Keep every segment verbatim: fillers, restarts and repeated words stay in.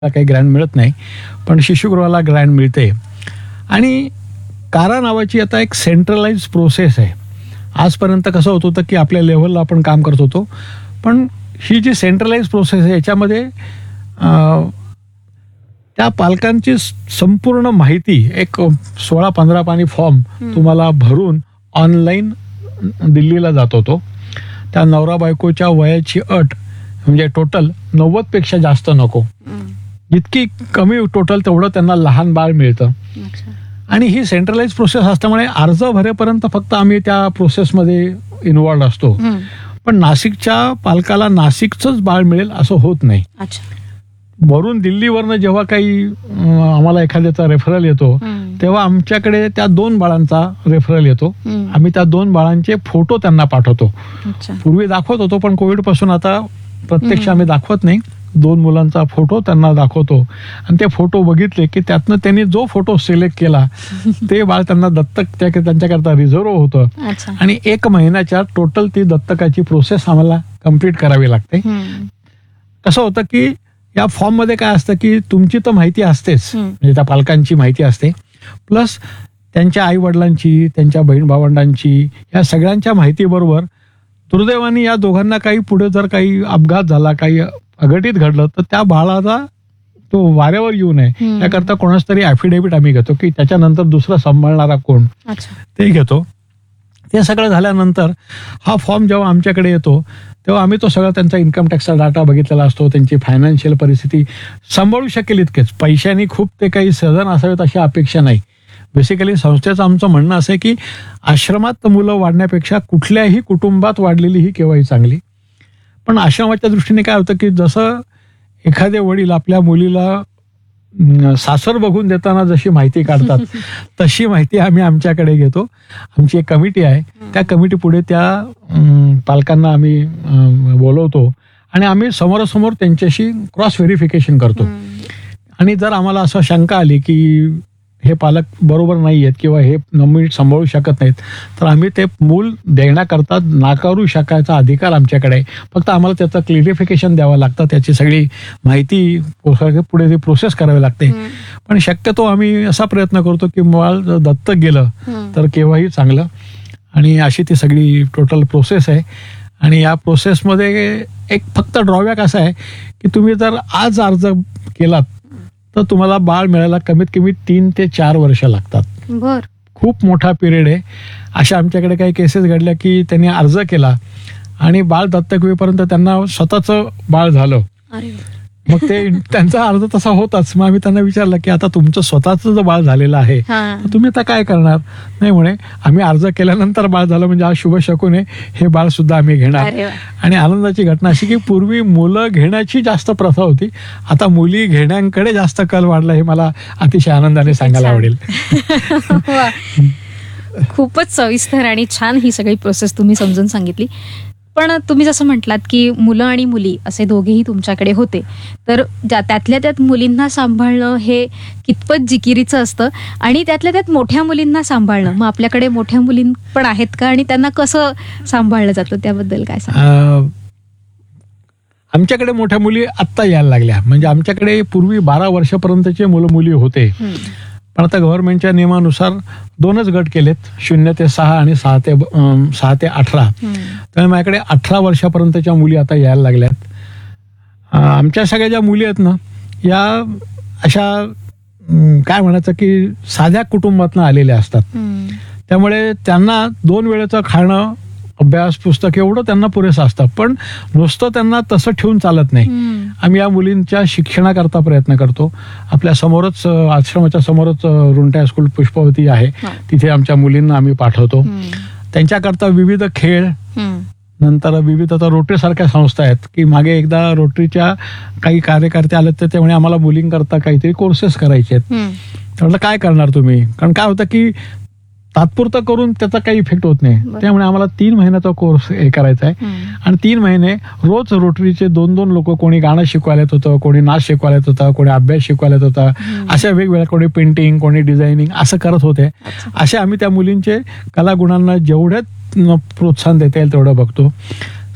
काही ग्रँड मिळत नाही, पण शिशुगृहाला ग्रँड मिळते. आणि कारा नावाची आता एक सेंट्रलाइज प्रोसेस आहे. आजपर्यंत कसं होत होतं की आपल्या लेव्हलला आपण काम करत होतो, पण ही जी सेंट्रलाइज प्रोसेस आहे याच्यामध्ये त्या पालकांची संपूर्ण माहिती एक सोळा पंधरा पानी फॉर्म तुम्हाला भरून ऑनलाईन दिल्लीला जात होतो. त्या नवरा बायकोच्या वयाची अट म्हणजे टोटल नव्वद पेक्षा जास्त नको, जितकी कमी टोटल तेवढं त्यांना लहान बाळ मिळतं. आणि ही सेंट्रलाइज प्रोसेस असल्यामुळे अर्ज भरेपर्यंत फक्त आम्ही त्या प्रोसेसमध्ये इन्व्हॉल्ड असतो. पण नाशिकच्या पालकाला नाशिकचंच बाळ मिळेल असं होत नाही. वरून दिल्लीवरनं जेव्हा काही आम्हाला एखाद्याचा रेफरल येतो तेव्हा आमच्याकडे त्या दोन बाळांचा रेफरल येतो. आम्ही त्या दोन बाळांचे फोटो त्यांना पाठवतो. पूर्वी दाखवत होतो, पण कोविड पासून आता प्रत्यक्ष आम्ही दाखवत नाही. दोन मुलांचा फोटो त्यांना दाखवतो आणि ते फोटो बघितले की त्यातनं त्यांनी जो फोटो सिलेक्ट केला ते बाळ त्यांना दत्तक त्या त्यांच्याकरता रिझर्व होतं. आणि एक महिन्याच्या टोटल ती दत्तकाची प्रोसेस आम्हाला कम्प्लीट करावी लागते. कसं होतं की या फॉर्म मध्ये काय असतं की तुमची तर माहिती असतेच, म्हणजे त्या पालकांची माहिती असते, प्लस त्यांच्या आई वडिलांची, त्यांच्या बहीण भावंडांची, या सगळ्यांच्या माहिती बरोबर दुर्दैवाने या दोघांना काही पुढे जर काही अपघात झाला, काही अघटित घडलं तर त्या बाळाचा तो वाऱ्यावर येऊ नये त्याकरता कोणाच तरी ऍफिडेव्हिट आम्ही घेतो की त्याच्यानंतर दुसरा सांभाळणारा कोण ते घेतो. ते सगळं झाल्यानंतर हा फॉर्म जेव्हा आमच्याकडे येतो तेव्हा आम्ही तो सगळा त्यांचा इन्कम टॅक्सचा डाटा बघितलेला असतो. त्यांची फायनान्शियल परिस्थिती सांभाळू शकेल इतकेच, पैशानी खूप ते काही सधन असावेत अशी अपेक्षा नाही. बेसिकली संस्थेचं आमचं म्हणणं असं आहे की आश्रमात मुलं वाढण्यापेक्षा कुठल्याही कुटुंबात वाढलेली ही केव्हाही चांगली. पण आश्रमाच्या दृष्टीने काय होतं की जसं एखादे वडील आपल्या मुलीला सासर बघून देताना जशी माहिती काढतात तशी माहिती आम्ही आमच्याकडे घेतो. आमची एक कमिटी आहे, त्या कमिटी पुढे त्या पालकांना आम्ही बोलवतो आणि आम्ही समोरासमोर त्यांच्याशी क्रॉस व्हेरिफिकेशन करतो. आणि जर आम्हाला असं शंका आली की हे पालक बरोबर नाही आहेत किंवा हे नीट सांभाळू शकत नाहीत तर आम्ही ते मूल देण्याकरता नाकारू शकायचा अधिकार आमच्याकडे आहे. फक्त आम्हाला त्याचं क्लिअरिफिकेशन द्यावं लागतं, त्याची सगळी माहिती पुढे ती प्रोसेस करावी लागते. पण शक्यतो आम्ही असा प्रयत्न करतो की बाळ दत्तक गेलं तर केव्हाही चांगलं. आणि अशी ती सगळी टोटल प्रोसेस आहे. आणि या प्रोसेसमध्ये एक फक्त ड्रॉबॅक असा आहे की तुम्ही जर आज अर्ज केलात तर तुम्हाला बाळ मिळायला कमीत कमी तीन ते चार वर्ष लागतात. बर, खूप मोठा पिरियड आहे. अशा आमच्याकडे काही केसेस घडल्या की त्यांनी अर्ज केला आणि बाळ दत्तक होईपर्यंत त्यांना स्वतःचं बाळ झालं. मग ते त्यांचा अर्ज तसा होताच. मग आम्ही त्यांना विचारलं की आता तुमचं स्वतःचं जर बाळ झालेलं आहे तुम्ही आता काय करणार. नाही म्हणे आम्ही अर्ज केल्यानंतर बाळ झालं म्हणजे आज शुभ शकून आहे, हे बाळ सुद्धा आम्ही घेणार. आणि आनंदाची घटना अशी की पूर्वी मुलं घेण्याची जास्त प्रथा होती, आता मुली घेण्याकडे जास्त कल वाढला. हे मला अतिशय आनंदाने सांगायला आवडेल. खूपच सविस्तर आणि छान ही सगळी प्रोसेस तुम्ही समजून सांगितली. पण तुम्ही जसं म्हटलात की मुलं आणि मुली असे दोघेही तुमच्याकडे होते, तर त्यातल्या त्यात मुलींना सांभाळणं हे कितपत जिकिरीचं असतं आणि त्यातल्या त्यात मोठ्या मुलींना सांभाळणं, मग आपल्याकडे मोठ्या मुली पण आहेत का आणि त्यांना कसं सांभाळलं जातं त्याबद्दल काय सांगा. आमच्याकडे मोठ्या मुली आत्ता यायला लागल्या. म्हणजे आमच्याकडे पूर्वी बारा वर्षापर्यंतचे मुलं मुली होते, पण आता गव्हर्नमेंटच्या नियमानुसार दोनच गट केलेत, शून्य ते सहा आणि सहा ते सहा ते अठरा. त्यामुळे माझ्याकडे अठरा वर्षापर्यंतच्या मुली आता यायला लागल्यात. आमच्या सगळ्या ज्या मुली आहेत ना या अशा काय म्हणायचं की साध्या कुटुंबातनं आलेल्या असतात. त्यामुळे त्यांना दोन वेळेचं खाणं, अभ्यास, पुस्तक एवढं त्यांना पुरेसं असतं. पण नुसतं त्यांना तसं ठेवून चालत नाही. आम्ही या मुलींच्या शिक्षणाकरता प्रयत्न करतो. आपल्या समोरच आश्रमाच्या समोरच रुंटा स्कूल पुष्पवती आहे, तिथे आमच्या मुलींना आम्ही पाठवतो. त्यांच्याकरता विविध खेळ, नंतर विविध आता रोटरी सारख्या संस्था आहेत की मागे एकदा रोटरीच्या काही कार्यकर्ते आले तर त्यामुळे आम्हाला मुलींकरता काहीतरी कोर्सेस करायचे आहेत. म्हटलं काय करणार तुम्ही, कारण काय होतं की तात्पुरतं करून त्याचा काही इफेक्ट होत नाही. त्यामुळे आम्हाला तीन महिन्याचा कोर्स हे करायचा आहे आणि तीन महिने रोज रोटरीचे दोन दोन लोक, कोणी गाणं शिकवायला येत होतं, कोणी नाच शिकवायला येत होता, कोणी अभ्यास शिकवायला येत होता, अशा वेगवेगळ्या, कोणी पेंटिंग, कोणी डिझायनिंग असं करत होते. असे आम्ही त्या मुलींचे कलागुणांना जेवढ्यात प्रोत्साहन देता येईल तेवढं बघतो.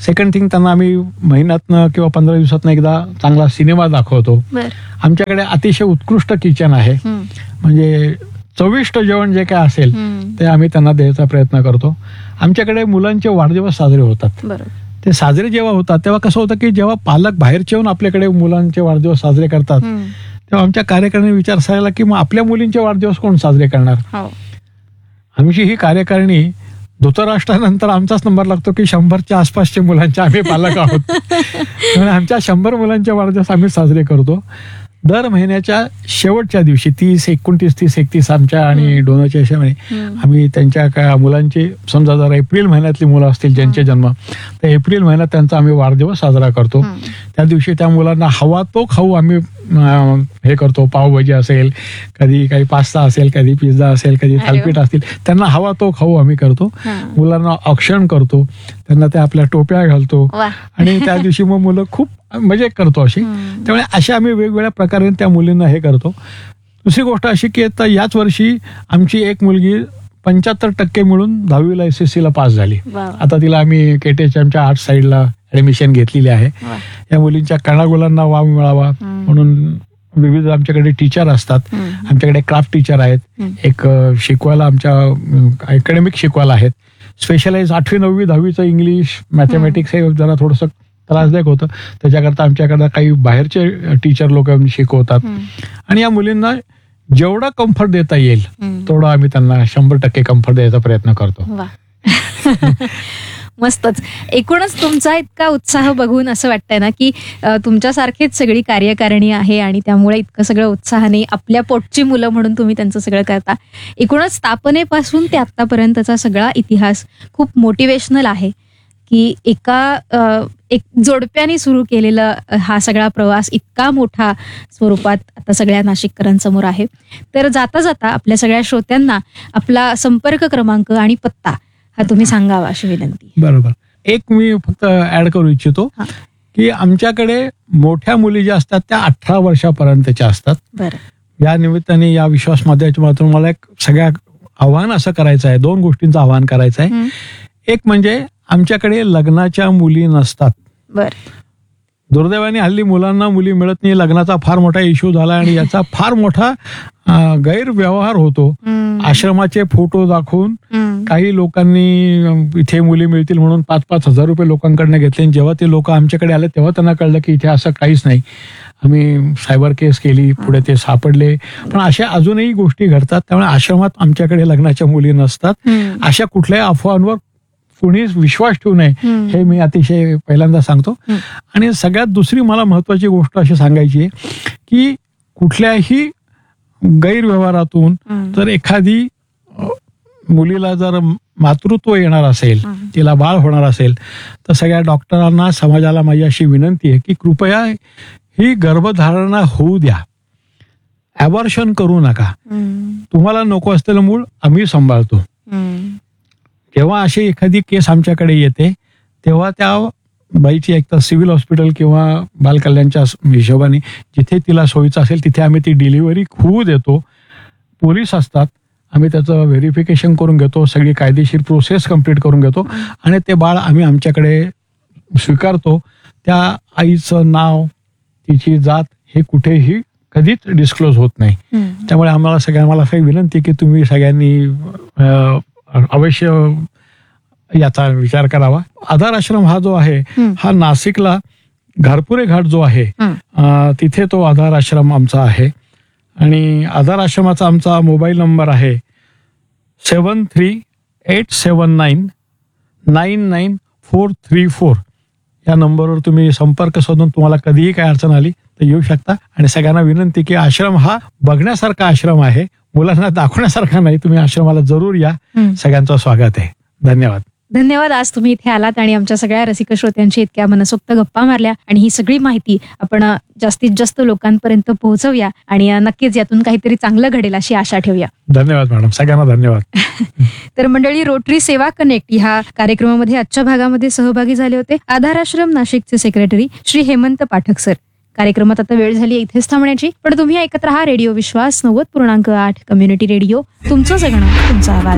सेकंड थिंग, त्यांना आम्ही महिन्यातनं किंवा पंधरा दिवसातनं एकदा चांगला सिनेमा दाखवतो. बर. आमच्याकडे अतिशय उत्कृष्ट किचन आहे. हम्म. म्हणजे चविष्ट जेवण जे काय असेल हम्म. ते आम्ही त्यांना द्यायचा प्रयत्न करतो. आमच्याकडे मुलांचे वाढदिवस साजरे होतात. बरोबर. ते साजरे जेव्हा होतात तेव्हा कसं होतं की जेव्हा पालक बाहेरचे येऊन आपल्याकडे मुलांचे वाढदिवस साजरे करतात हम्म. तेव्हा आमच्या कार्यकारिणी विचार सांगायला की मग आपल्या मुलींचे वाढदिवस कोण साजरे करणार. हो. आमची ही कार्यकारिणी धृतराष्ट्रानंतर आमचाच नंबर लागतो की शंभरच्या आसपासच्या मुलांचे आम्ही पालक आहोत. त्यामुळे आमच्या शंभर मुलांचे वाढदिवस आम्ही साजरे करतो. दर महिन्याच्या शेवटच्या दिवशी तीस एकोणतीस तीस एकतीस आमच्या आणि डोनरच्या हिशोबाने हम्म. आम्ही त्यांच्या का मुलांची, समजा जर एप्रिल महिन्यातली मुलं असतील ज्यांचे जन्म, तर एप्रिल महिन्यात त्यांचा आम्ही वाढदिवस साजरा करतो. हम्म. त्या दिवशी त्या मुलांना हवा तो खाऊ आम्ही अं, हे करतो. पावभाजी असेल, कधी काही पास्ता असेल, कधी पिझ्झा असेल, कधी अरे थालपीठ असतील, त्यांना हवा तो खाऊ आम्ही करतो. हा. मुलांना औक्षण करतो, त्यांना त्या आपल्या टोप्या घालतो वा. आणि त्या दिवशी मग मुलं खूप मजे करतो अशी. हम्म. त्यामुळे अशा आम्ही वेगवेगळ्या प्रकारे त्या मुलींना हे करतो. दुसरी गोष्ट अशी की आता याच वर्षी आमची एक मुलगी पंच्याहत्तर टक्के मिळून दहावीला एस एस सीला पास झाली. वा. आता तिला आम्ही केटेच्या आर्ट साईडला ऍडमिशन घेतलेली आहे. वा. या मुलींच्या कणागुलांना वाव मिळावा म्हणून विविध आमच्याकडे टीचर असतात. हम्म. आमच्याकडे क्राफ्ट टीचर आहेत, हम्म. एक अ, शिकवायला आमच्या अकॅडमिक शिकवायला आहेत, स्पेशलाइज आठवी नववी दहावीचं इंग्लिश मॅथमॅटिक्स हे जरा थोडंसं त्रासदायक होतं. त्याच्याकरता आमच्याकडे काही बाहेरचे टीचर लोक शिकवतात. हम्म. आणि या मुलींना जेवढा कम्फर्ट देता येईल हम्म. तेवढा आम्ही त्यांना शंभर टक्के कम्फर्ट द्यायचा प्रयत्न करतो. वा. मस्तच. एकूणच तुमचा इतका उत्साह बघून असं वाटतंय ना की अ, तुमच्यासारखीच सगळी कार्यकारिणी आहे आणि त्यामुळे इतकं सगळं उत्साहाने आपल्या पोटची मुलं म्हणून तुम्ही त्यांचं सगळं करता. एकूणच स्थापनेपासून ते आतापर्यंतचा सगळा इतिहास खूप मोटिवेशनल आहे की एका अ, एक जोडप्याने सुरू केलेला हा सगळा प्रवास इतका मोठा स्वरूपात आता सगळ्या नाशिककरांसमोर आहे. तर जाता जाता आपल्या सगळ्या श्रोत्यांना आपला संपर्क क्रमांक आणि पत्ता हा तुम्ही सांगावा अशी विनंती. बरोबर. एक मी फक्त ऍड करू इच्छितो हा. की आमच्याकडे मोठ्या मुली ज्या असतात त्या अठरा वर्षापर्यंतच्या असतात. बरं. या निमित्ताने या विश्वास माध्यमातून मला एक सगळ्या आव्हान असं करायचं आहे, दोन गोष्टींचं आव्हान करायचं आहे. हम्म. एक म्हणजे आमच्याकडे लग्नाच्या मुली नसतात. बरं. दुर्दैवाने हल्ली मुलांना मुली मिळत नाही, लग्नाचा फार मोठा इश्यू झाला आणि याचा फार मोठा अं, गैरव्यवहार होतो. हम्म. आश्रमाचे फोटो दाखवून हम्म. काही लोकांनी अं, इथे मुली मिळतील म्हणून पाच पाच हजार रुपये लोकांकडनं घेतले आणि जेव्हा ते लोक आमच्याकडे आले तेव्हा त्यांना कळलं की इथे असं काहीच नाही. आम्ही सायबर केस केली, पुढे ते सापडले. पण अशा अजूनही गोष्टी घडतात. त्यामुळे आश्रमात आमच्याकडे लग्नाच्या मुली नसतात. हम्म. अशा कुठल्याही अफवांवर कुणीच विश्वास ठेवू नये हम्म. हे मी अतिशय पहिल्यांदा सांगतो. हम्म. आणि सगळ्यात दुसरी मला महत्वाची गोष्ट अशी सांगायची आहे की कुठल्याही गैरव्यवहारातून हम्म. जर एखादी अ, मुलीला जर मातृत्व येणार असेल, हम्म. तिला बाळ होणार असेल, तर सगळ्या डॉक्टरांना, समाजाला माझी अशी विनंती आहे की कृपया ही गर्भधारणा होऊ द्या, ॲबॉर्शन करू नका. हम्म. तुम्हाला नको असलेलं मूळ आम्ही सांभाळतो. हम्म. जेव्हा अशी एखादी केस आमच्याकडे येते तेव्हा त्या बाईची एक तर सिव्हिल हॉस्पिटल किंवा बालकल्याणच्या हिशोबाने जिथे तिला सोयीचं असेल तिथे आम्ही ती डिलिव्हरी होऊ देतो. पोलीस असतात, आम्ही त्याचं व्हेरिफिकेशन करून घेतो, सगळी कायदेशीर प्रोसेस कंप्लीट करून घेतो आणि ते बाळ आम्ही आमच्याकडे स्वीकारतो. त्या आईचं नाव, तिची जात हे कुठेही कधीच डिस्क्लोज होत नाही. हम्म. त्यामुळे आम्हाला सगळ्यांना मला काही विनंती की तुम्ही सगळ्यांनी अ, अवश्य याचा विचार करावा. आधार आश्रम हा जो आहे हम्म. हा नाशिकला घारपुरे घाट जो आहे हम्म. अ, तिथे तो आधार आश्रम आमचा आहे. आणि आधार आश्रमाचा आमचा मोबाईल नंबर आहे सेवन थ्री एट सेवन nine nine nine four three four. या नंबरवर तुम्ही संपर्क साधून तुम्हाला कधीही काय अडचण आली तर येऊ शकता. आणि सगळ्यांना विनंती की आश्रम हा बघण्यासारखा आश्रम आहे, मुलांना दाखवण्यासारखा नाही. तुम्ही आश्रमाला जरूर या. हम्म. सगळ्यांचं स्वागत आहे. धन्यवाद. धन्यवाद. आज तुम्ही इथे आलात आणि आमच्या सगळ्या रसिक श्रोत्यांशी इतक्या मनसोक्त गप्पा मारल्या आणि ही सगळी माहिती आपण अ, जास्तीत जास्त लोकांपर्यंत पोहोचवूया आणि अ, नक्कीच यातून काहीतरी चांगलं घडेल अशी आशा ठेवूया. धन्यवाद मॅडम, सगळ्यांना धन्यवाद. तर मंडळी, रोटरी सेवा कनेक्ट ह्या कार्यक्रमामध्ये आजच्या भागामध्ये सहभागी झाले होते आधार आश्रम नाशिकचे सेक्रेटरी श्री हेमंत पाठक सर. कार्यक्रमात आता वेळ झाली इथेच थांबण्याची, पण तुम्ही ऐकत राहा रेडिओ विश्वास नव्वद पूर्णांक आठ कम्युनिटी रेडिओ. तुमचं जगणं, तुमचा आवाज.